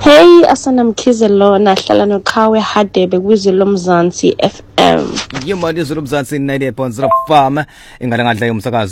Hey, Asana Mkizelo, nahlala noqhawe Hadebe kwizilo Mzansi FM. Yimali izilo Mzansi 98.0 farm ingalangadla yomsakazo.